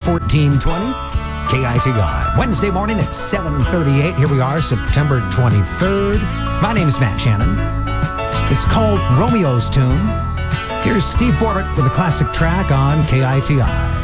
1420 KITI. Wednesday morning at 7:38. Here we are, September 23rd. My name is Matt Shannon. It's called Romeo's Tune. Here's Steve Forbert with a classic track on KITI.